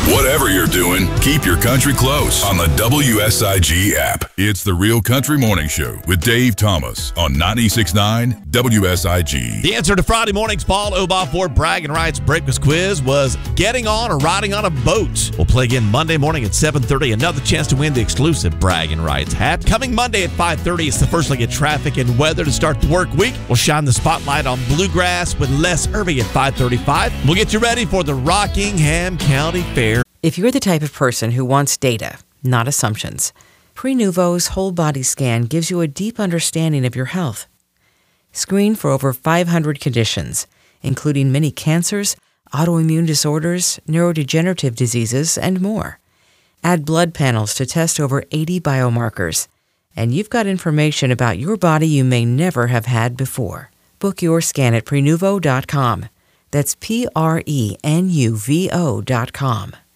Whatever you're doing, keep your country close on the WSIG app. It's the Real Country Morning Show with Dave Thomas on 96.9 WSIG. The answer to Friday morning's Paul Obafort Bragging Rights Breakfast Quiz was getting on or riding on a boat. We'll play again Monday morning at 7:30. Another chance to win the exclusive Bragging Rights hat. Coming Monday at 5:30, it's the first look at traffic and weather to start the work week. We'll shine the spotlight on Bluegrass with Les Irving at 5:35. We'll get you ready for the Rockingham County Fair. If you're the type of person who wants data, not assumptions, Prenuvo's whole body scan gives you a deep understanding of your health. Screen for over 500 conditions, including many cancers, autoimmune disorders, neurodegenerative diseases, and more. Add blood panels to test over 80 biomarkers, and you've got information about your body you may never have had before. Book your scan at Prenuvo.com. That's Prenuvo.com.